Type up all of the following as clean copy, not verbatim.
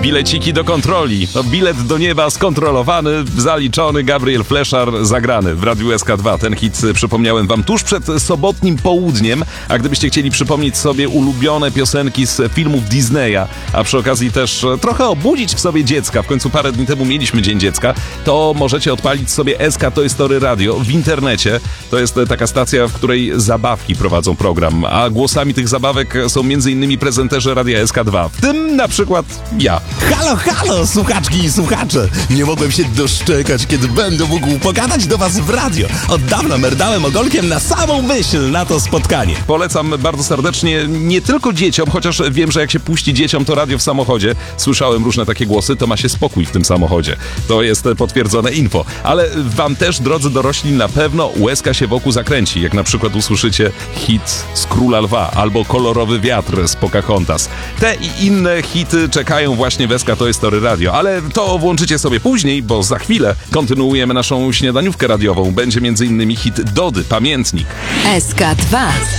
Bileciki do kontroli. Bilet do nieba skontrolowany, zaliczony, Gabriel Fleszar zagrany w Radiu SK2. Ten hit przypomniałem wam tuż przed sobotnim południem, a gdybyście chcieli przypomnieć sobie ulubione piosenki z filmów Disneya, a przy okazji też trochę obudzić w sobie dziecka, w końcu parę dni temu mieliśmy Dzień Dziecka, to możecie odpalić sobie SK Toy Story Radio w internecie. To jest taka stacja, w której zabawki prowadzą program, a głosami tych zabawek są m.in. prezenterzy Radia SK2, w tym na przykład ja. Halo, halo, słuchaczki i słuchacze! Nie mogłem się doszczekać, kiedy będę mógł pogadać do was w radio. Od dawna merdałem ogonkiem na samą myśl na to spotkanie. Polecam bardzo serdecznie nie tylko dzieciom, chociaż wiem, że jak się puści dzieciom to radio w samochodzie, słyszałem różne takie głosy, to ma się spokój w tym samochodzie. To jest potwierdzone info. Ale wam też, drodzy dorośli, na pewno łezka się wokół zakręci, jak na przykład usłyszycie hit z Króla Lwa albo Kolorowy wiatr z Pocahontas. Te i inne hity czekają właśnie w SK Toy Story Radio, ale to włączycie sobie później, bo za chwilę kontynuujemy naszą śniadaniówkę radiową. Będzie m.in. hit Dody, Pamiętnik. SK2.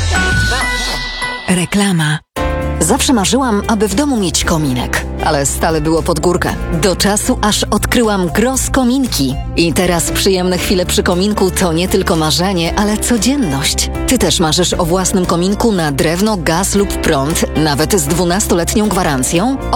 Reklama. Zawsze marzyłam, aby w domu mieć kominek, ale stale było pod górkę. Do czasu, aż odkryłam Gros Kominki. I teraz przyjemne chwile przy kominku to nie tylko marzenie, ale codzienność. Ty też marzysz o własnym kominku na drewno, gaz lub prąd, nawet z 12-letnią gwarancją?